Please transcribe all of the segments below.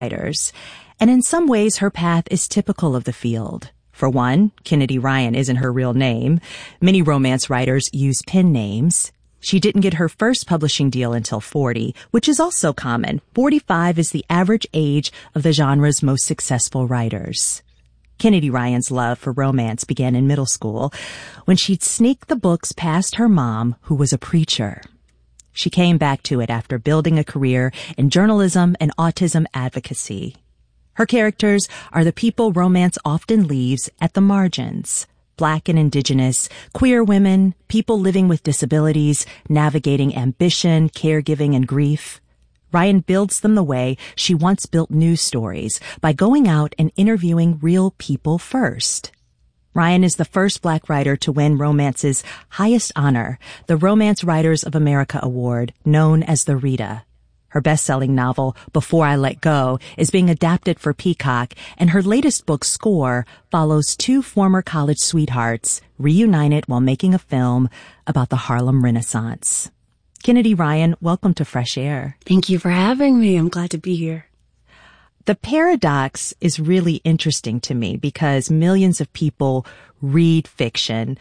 writers. And in some ways, her path is typical of the field. For one, Kennedy Ryan isn't her real name. Many romance writers use pen names. She didn't get her first publishing deal until 40, which is also common. 45 is the average age of the genre's most successful writers. Kennedy Ryan's love for romance began in middle school when she'd sneak the books past her mom, who was a preacher. She came back to it after building a career in journalism and autism advocacy. Her characters are the people romance often leaves at the margins. Black and Indigenous, queer women, people living with disabilities, navigating ambition, caregiving, and grief. Ryan builds them the way she once built news stories, by going out and interviewing real people first. Ryan is the first Black writer to win romance's highest honor, the Romance Writers of America Award, known as the Rita. Her best-selling novel, Before I Let Go, is being adapted for Peacock, and her latest book, Score, follows two former college sweethearts reunited while making a film about the Harlem Renaissance. Kennedy Ryan, welcome to Fresh Air. Thank you for having me. I'm glad to be here. The paradox is really interesting to me because millions of people read fiction,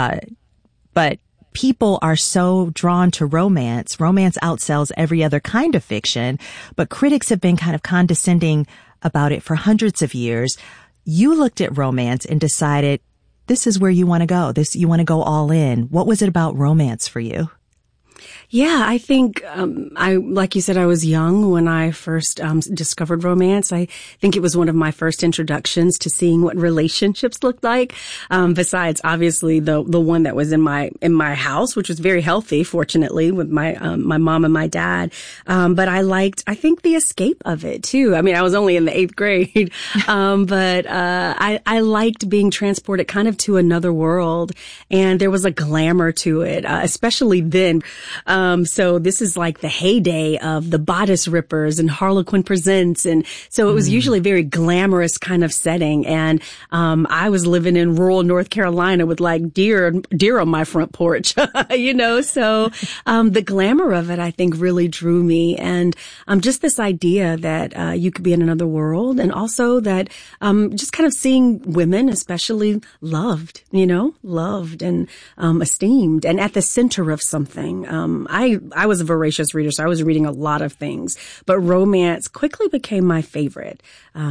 but people are so drawn to romance. Romance outsells every other kind of fiction, but critics have been kind of condescending about it for hundreds of years. You looked at romance and decided this is where you want to go. You want to go all in. What was it about romance for you? Yeah, I think, like you said, I was young when I first discovered romance. I think it was one of my first introductions to seeing what relationships looked like. Besides, obviously, the one that was in my house, which was very healthy, fortunately, with my mom and my dad. But I think the escape of it too. I mean, I was only in the 8th grade. But I liked being transported kind of to another world. And there was a glamour to it, especially then. So this is like the heyday of the Bodice Rippers and Harlequin Presents. And so it was usually a very glamorous kind of setting. And, I was living in rural North Carolina with like deer on my front porch, so, the glamour of it, I think really drew me. And, just this idea that, you could be in another world, and also that, just kind of seeing women, especially loved and, esteemed and at the center of something. I was a voracious reader, so I was reading a lot of things, but romance quickly became my favorite.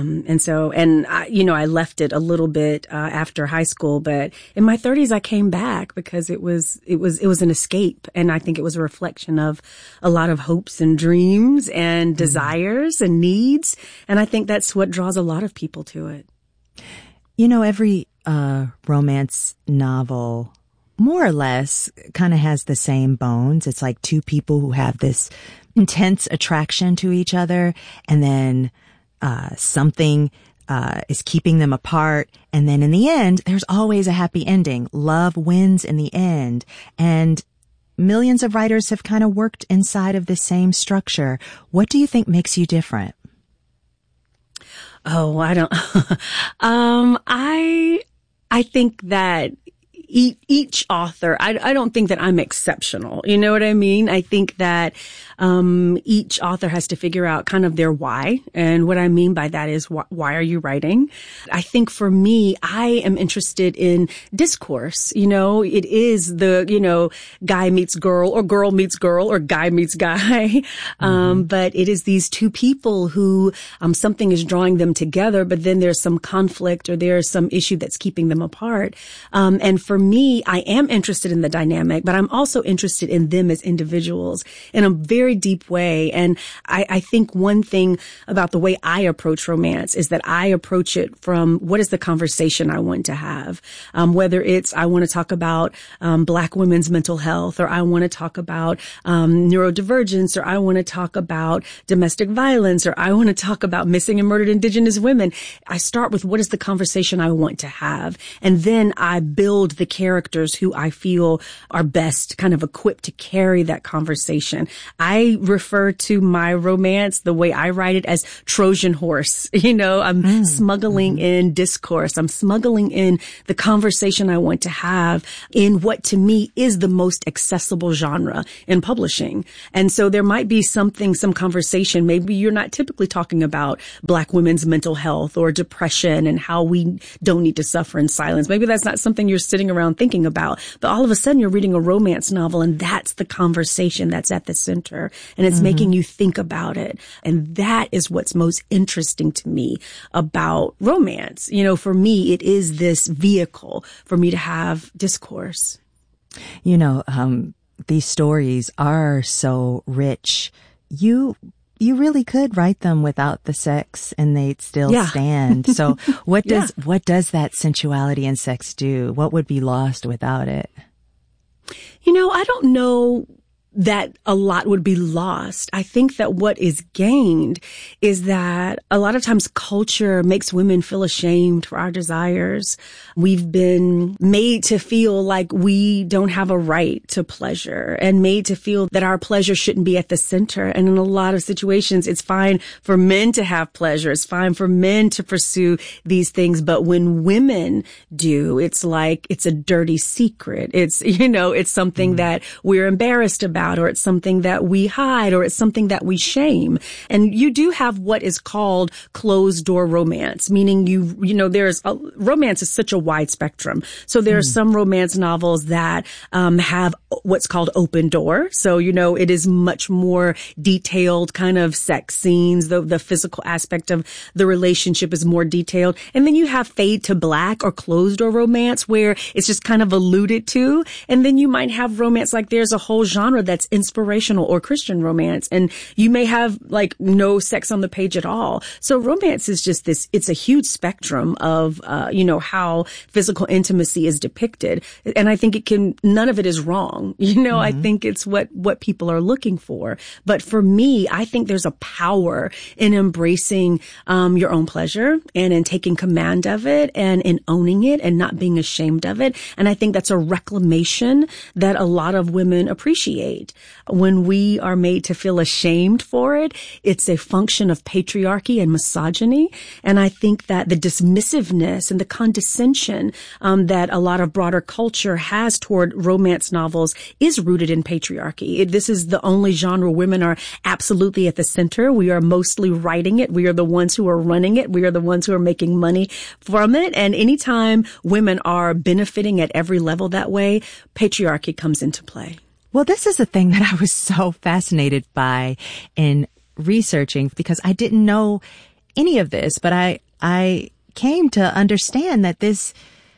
I left it a little bit, after high school, but in my 30s, I came back because it was an escape. And I think it was a reflection of a lot of hopes and dreams and desires and needs. And I think that's what draws a lot of people to it. Every, romance novel more or less kind of has the same bones. It's like two people who have this intense attraction to each other, and then something is keeping them apart. And then in the end, there's always a happy ending. Love wins in the end. And millions of writers have kind of worked inside of the same structure. What do you think makes you different? Oh, I don't. I think that each author, I don't think that I'm exceptional. You know what I mean? I think that, each author has to figure out kind of their why. And what I mean by that is, why are you writing? I think for me, I am interested in discourse. It is the, guy meets girl or girl meets girl or guy meets guy. But it is these two people who, something is drawing them together, but then there's some conflict or there's some issue that's keeping them apart. And for me, I am interested in the dynamic, but I'm also interested in them as individuals in a very deep way. And I think one thing about the way I approach romance is that I approach it from what is the conversation I want to have. Whether it's I want to talk about Black women's mental health, or I want to talk about neurodivergence, or I want to talk about domestic violence, or I want to talk about missing and murdered Indigenous women. I start with what is the conversation I want to have, and then I build the characters who I feel are best kind of equipped to carry that conversation. I refer to my romance, the way I write it, as Trojan horse. I'm smuggling in discourse. I'm smuggling in the conversation I want to have in what to me is the most accessible genre in publishing. And so there might be some conversation. Maybe you're not typically talking about Black women's mental health or depression and how we don't need to suffer in silence. Maybe that's not something you're sitting around thinking about, but all of a sudden you're reading a romance novel and that's the conversation that's at the center and it's making you think about it. And that is what's most interesting to me about romance. For me, it is this vehicle for me to have discourse. These stories are so rich. You really could write them without the sex and they'd still stand. So what does that sensuality and sex do? What would be lost without it? I don't know that a lot would be lost. I think that what is gained is that a lot of times culture makes women feel ashamed for our desires. We've been made to feel like we don't have a right to pleasure and made to feel that our pleasure shouldn't be at the center. And in a lot of situations, it's fine for men to have pleasure. It's fine for men to pursue these things. But when women do, it's like it's a dirty secret. It's, it's something that we're embarrassed about, or it's something that we hide, or it's something that we shame. And you do have what is called closed door romance, meaning romance is such a wide spectrum. So there are some romance novels that have what's called open door. So, it is much more detailed kind of sex scenes. The physical aspect of the relationship is more detailed. And then you have fade to black or closed door romance where it's just kind of alluded to. And then you might have romance like there's a whole genre that's inspirational or Christian romance. And you may have like no sex on the page at all. So romance is just it's a huge spectrum of, how physical intimacy is depicted. And I think none of it is wrong. I think it's what people are looking for. But for me, I think there's a power in embracing, your own pleasure and in taking command of it and in owning it and not being ashamed of it. And I think that's a reclamation that a lot of women appreciate. When we are made to feel ashamed for it, it's a function of patriarchy and misogyny. And I think that the dismissiveness and the condescension that a lot of broader culture has toward romance novels is rooted in patriarchy. This is the only genre women are absolutely at the center. We are mostly writing it. We are the ones who are running it. We are the ones who are making money from it. And anytime women are benefiting at every level that way, patriarchy comes into play. Well, this is the thing that I was so fascinated by in researching because I didn't know any of this, but I came to understand that this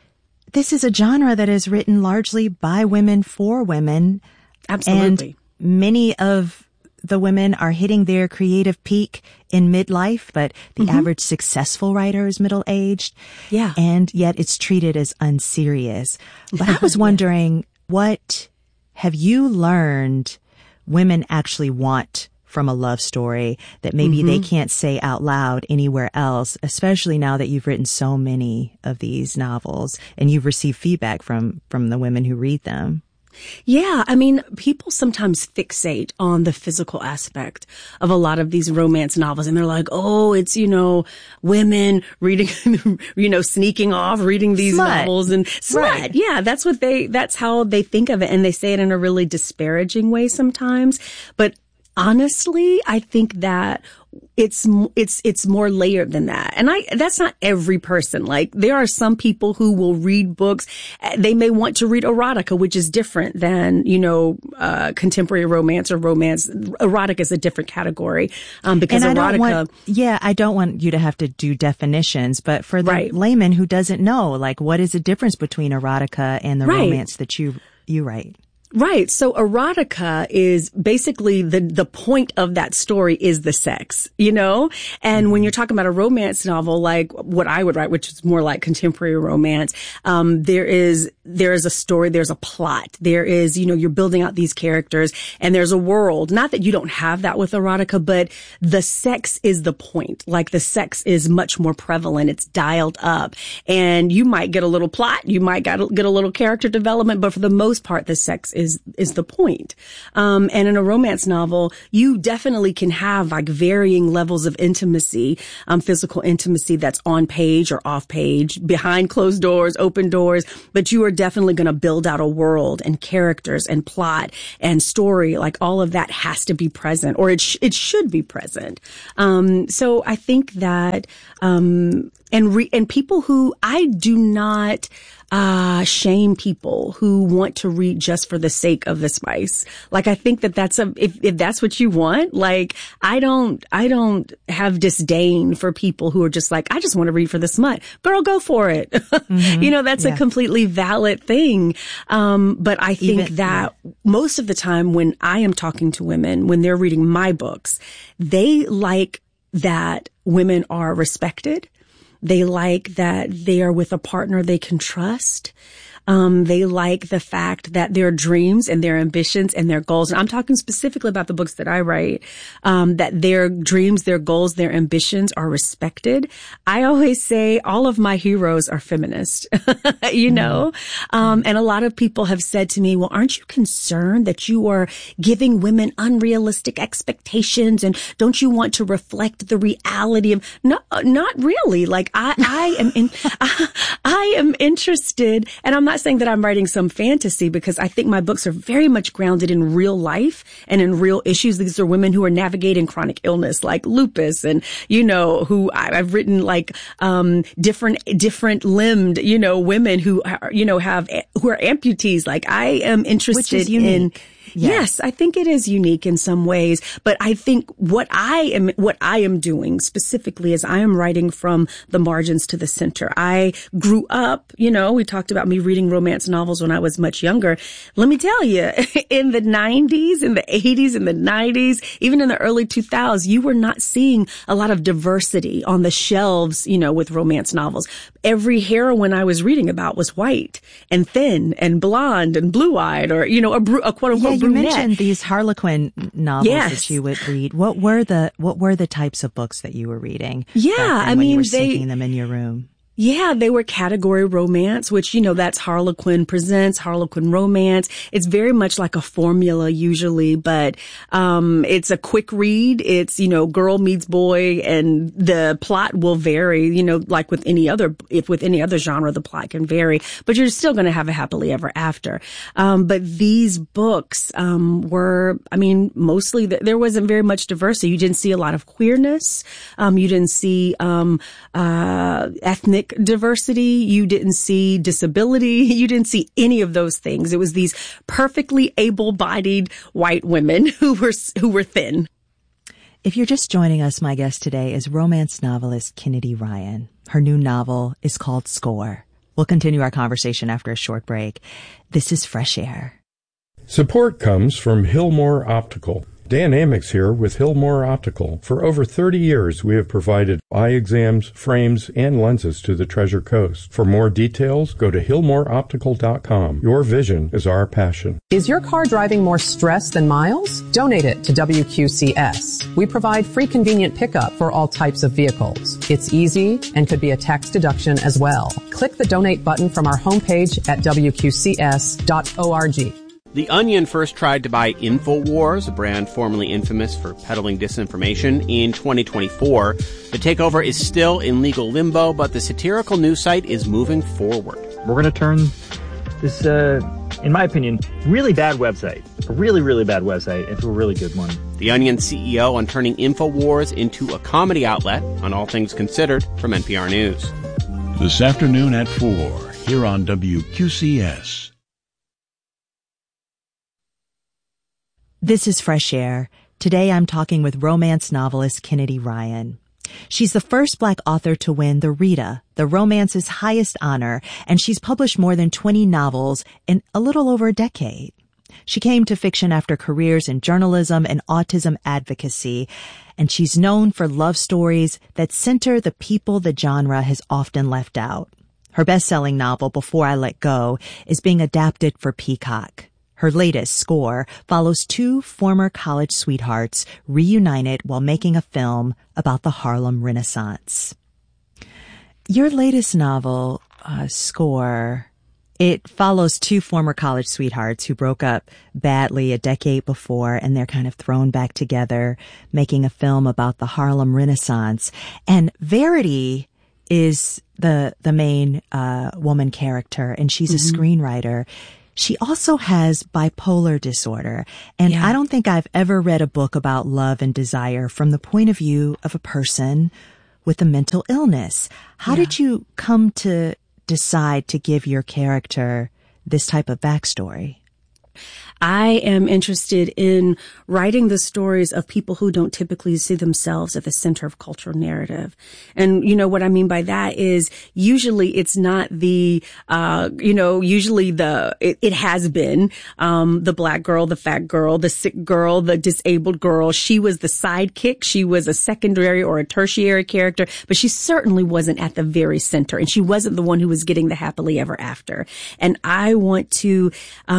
is a genre that is written largely by women for women. Absolutely. And many of the women are hitting their creative peak in midlife, but the average successful writer is middle-aged. Yeah. And yet it's treated as unserious. But I was wondering, what have you learned women actually want from a love story that maybe they can't say out loud anywhere else, especially now that you've written so many of these novels and you've received feedback from the women who read them? Yeah. I mean, people sometimes fixate on the physical aspect of a lot of these romance novels. And they're like, oh, it's, women reading, sneaking off, reading these novels and slut. Right. Yeah. That's how they think of it. And they say it in a really disparaging way sometimes. But honestly, I think that it's more layered than that. And that's not every person. Like there are some people who will read books. They may want to read erotica, which is different than, contemporary romance or romance. Erotica is a different category, because and erotica. I don't want you to have to do definitions, but for the layman who doesn't know, like what is the difference between erotica and the romance that you write? Right. So erotica is basically the point of that story is the sex, you know? And when you're talking about a romance novel, like what I would write, which is more like contemporary romance, there is a story, there's a plot, there is, you know, you're building out these characters and there's a world. Not that you don't have that with erotica, but the sex is the point. Like the sex is much more prevalent. It's dialed up and you might get a little plot. You might get a little character development, but for the most part, the sex is the point. And in a romance novel, you definitely can have like varying levels of intimacy, physical intimacy that's on page or off page, behind closed doors, open doors, but you are definitely going to build out a world and characters and plot and story. Like all of that has to be present, or it should be present. So I think that, and people who I do not, shame people who want to read just for the sake of the spice. Like, I think that if that's what you want, like, I don't have disdain for people who are just like, I just want to read for the smut. Girl, go for it. Mm-hmm. You know, that's a completely valid thing. But I think that most of the time when I am talking to women, when they're reading my books, they like that women are respected. They like that they are with a partner they can trust. They like the fact that their dreams and their ambitions and their goals, and I'm talking specifically about the books that I write, that their dreams, their goals, their ambitions are respected. I always say all of my heroes are feminist, you know? And a lot of people have said to me, well, aren't you concerned that you are giving women unrealistic expectations? And don't you want to reflect the reality of, no, not really. Like I am interested, and I'm not saying that I'm writing some fantasy, because I think my books are very much grounded in real life and in real issues. These are women who are navigating chronic illness like lupus, and, you know, who I've written like, different limbed, you know, women who are, you know, who are amputees. Like I am interested in. Yes, I think it is unique in some ways, but I think what I am doing specifically is I am writing from the margins to the center. I grew up, you know, we talked about me reading romance novels when I was much younger. Let me tell you, in the 90s, in the 80s, in the 90s, even in the early 2000s, you were not seeing a lot of diversity on the shelves, you know, with romance novels. Every heroine I was reading about was white and thin and blonde and blue-eyed, or, you know, a quote unquote. You mentioned these Harlequin novels that you would read. What were the types of books that you were reading? Yeah, I mean, you were sneaking them in your room. Yeah, they were category romance, which, you know, that's Harlequin Presents, Harlequin Romance. It's very much like a formula usually, but it's a quick read. It's, you know, girl meets boy, and the plot will vary, you know, like with any other genre, the plot can vary, but you're still going to have a happily ever after. But these books were, I mean, mostly there wasn't very much diversity. You didn't see a lot of queerness. You didn't see ethnic diversity. You didn't see disability. You didn't see any of those things. It was these perfectly able-bodied white women who were thin. If you're just joining us, my guest today is romance novelist Kennedy Ryan. Her new novel is called Score. We'll continue our conversation after a short break. This is Fresh Air. Support comes from Hillmore Optical. Dan Amex here with Hillmore Optical. For over 30 years, we have provided eye exams, frames, and lenses to the Treasure Coast. For more details, go to hillmoreoptical.com. Your vision is our passion. Is your car driving more stress than miles? Donate it to WQCS. We provide free convenient pickup for all types of vehicles. It's easy and could be a tax deduction as well. Click the donate button from our homepage at WQCS.org. The Onion first tried to buy InfoWars, a brand formerly infamous for peddling disinformation, in 2024. The takeover is still in legal limbo, but the satirical news site is moving forward. We're going to turn this, in my opinion, really bad website, a really, really bad website, into a really good one. The Onion CEO on turning InfoWars into a comedy outlet on All Things Considered from NPR News. This afternoon at 4, here on WQCS. This is Fresh Air. Today I'm talking with romance novelist Kennedy Ryan. She's the first Black author to win the Rita, the romance's highest honor, and she's published more than 20 novels in a little over a decade. She came to fiction after careers in journalism and autism advocacy, and she's known for love stories that center the people the genre has often left out. Her best-selling novel, Before I Let Go, is being adapted for Peacock. Her latest, Score, follows two former college sweethearts reunited while making a film about the Harlem Renaissance. Your latest novel, Score, it follows two former college sweethearts who broke up badly a decade before, and they're kind of thrown back together, making a film about the Harlem Renaissance. And Verity is the main woman character, and she's a screenwriter. She also has bipolar disorder, and I don't think I've ever read a book about love and desire from the point of view of a person with a mental illness. How did you come to decide to give your character this type of backstory? I am interested in writing the stories of people who don't typically see themselves at the center of cultural narrative. And, you know, what I mean by that is usually it's not the, usually it has been, the black girl, the fat girl, the sick girl, the disabled girl. She was the sidekick. She was a secondary or a tertiary character, but she certainly wasn't at the very center. And she wasn't the one who was getting the happily ever after. And I want to,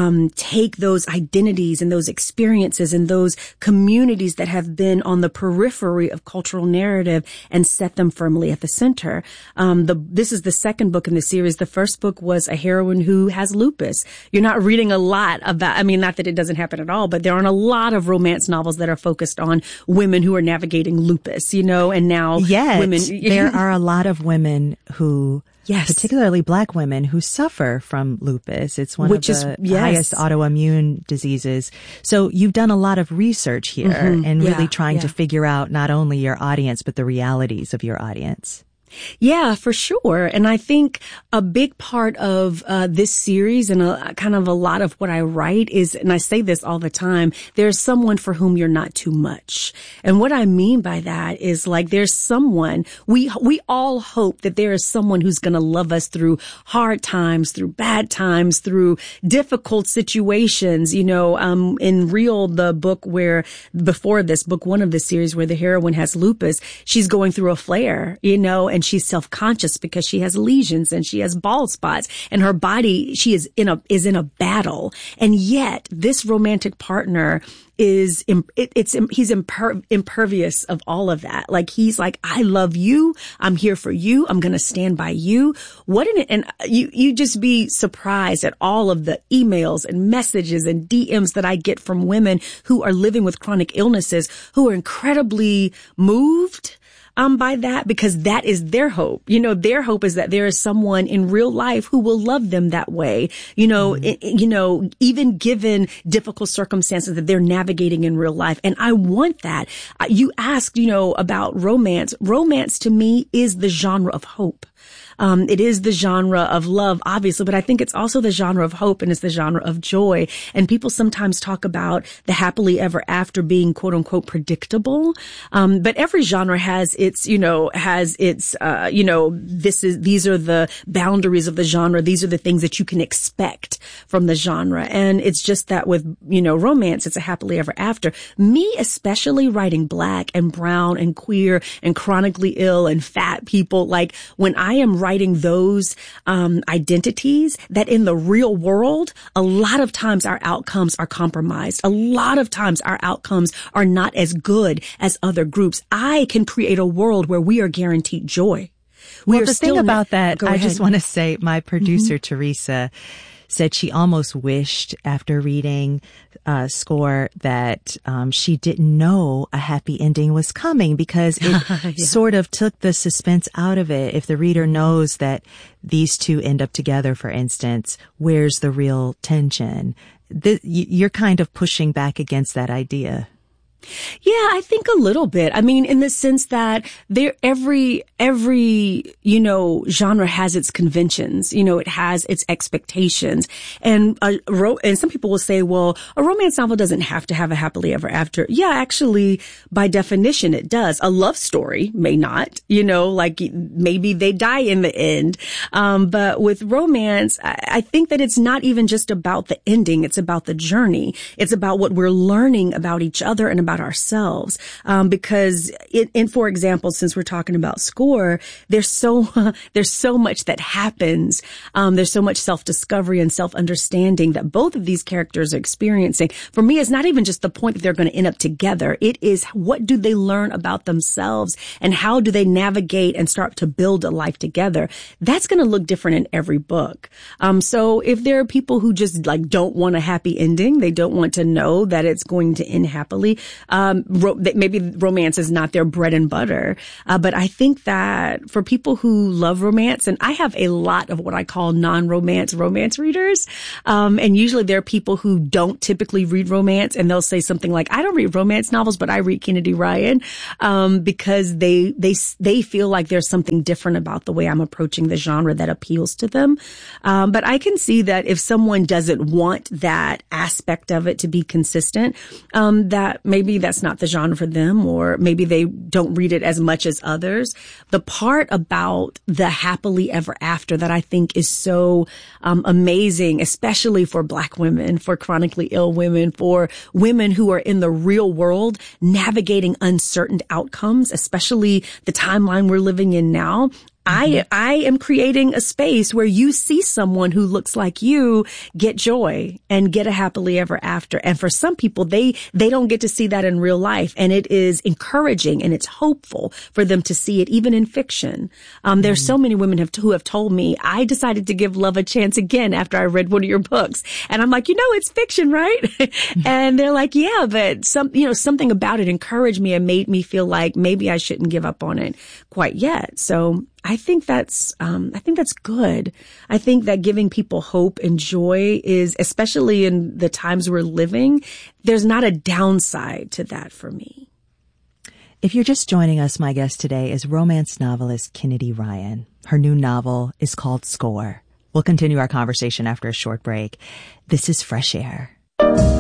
take those identities and those experiences and those communities that have been on the periphery of cultural narrative and set them firmly at the center. This is the second book in the series. The first book was a heroine who has lupus. You're not reading a lot about, I mean, not that it doesn't happen at all, but there aren't a lot of romance novels that are focused on women who are navigating lupus, you know, and now women. There are a lot of women who, particularly black women, who suffer from lupus. It's one of the highest autoimmune diseases. So you've done a lot of research here and really trying to figure out not only your audience, but the realities of your audience. Yeah, for sure. And I think a big part of this series and kind of a lot of what I write is, and I say this all the time, there's someone for whom you're not too much. And what I mean by that is like there's someone, we all hope that there is someone who's going to love us through hard times, through bad times, through difficult situations. You know, in Real, the book where before this, book one of the series where the heroine has lupus, she's going through a flare, you know, and she's self-conscious because she has lesions and she has bald spots and her body, she is in a battle. And yet this romantic partner is, he's impervious of all of that. Like he's like, I love you. I'm here for you. I'm going to stand by you. And you just be surprised at all of the emails and messages and DMs that I get from women who are living with chronic illnesses who are incredibly moved by that, because that is their hope. You know, their hope is that there is someone in real life who will love them that way. You know, even given difficult circumstances that they're navigating in real life. And I want that. You asked, about romance. Romance to me is the genre of hope. It is the genre of love, obviously, but I think it's also the genre of hope and it's the genre of joy. And people sometimes talk about the happily ever after being quote unquote predictable. But every genre has its, these are the boundaries of the genre. These are the things that you can expect from the genre. And it's just that with, romance, it's a happily ever after. Me, especially writing black and brown and queer and chronically ill and fat people, like when I am writing those identities, that in the real world, a lot of times our outcomes are compromised. A lot of times our outcomes are not as good as other groups. I can create a world where we are guaranteed joy. Well, the thing about that, I just want to say, my producer, Teresa, said she almost wished after reading Score that she didn't know a happy ending was coming, because it sort of took the suspense out of it. If the reader knows that these two end up together, for instance, where's the real tension? You're kind of pushing back against that idea. Yeah, I think a little bit. I mean, in the sense that every, genre has its conventions. It has its expectations. And some people will say, well, a romance novel doesn't have to have a happily ever after. Yeah, actually, by definition, it does. A love story may not, like maybe they die in the end. But with romance, I think that it's not even just about the ending. It's about the journey. It's about what we're learning about each other and about ourselves. Because for example, since we're talking about Score, there's so much that happens. There's so much self-discovery and self-understanding that both of these characters are experiencing. For me, it's not even just the point that they're going to end up together. It is, what do they learn about themselves and how do they navigate and start to build a life together? That's going to look different in every book. So if there are people who just don't want a happy ending, they don't want to know that it's going to end happily, maybe romance is not their bread and butter. But I think that for people who love romance, and I have a lot of what I call non-romance romance readers. And usually there are people who don't typically read romance, and they'll say something like, I don't read romance novels, but I read Kennedy Ryan, because they feel like there's something different about the way I'm approaching the genre that appeals to them. But I can see that if someone doesn't want that aspect of it to be consistent, that maybe that's not the genre for them, or maybe they don't read it as much as others. The part about the happily ever after that I think is so amazing, especially for Black women, for chronically ill women, for women who are in the real world navigating uncertain outcomes, especially the timeline we're living in now. I am creating a space where you see someone who looks like you get joy and get a happily ever after. And for some people, they don't get to see that in real life. And it is encouraging and it's hopeful for them to see it, even in fiction. There's so many women who have told me, I decided to give love a chance again after I read one of your books. And I'm like, it's fiction, right? And they're like, yeah, but something about it encouraged me and made me feel like maybe I shouldn't give up on it quite yet. So I think that's good. I think that giving people hope and joy is, especially in the times we're living, there's not a downside to that for me. If you're just joining us, my guest today is romance novelist Kennedy Ryan. Her new novel is called Score. We'll continue our conversation after a short break. This is Fresh Air.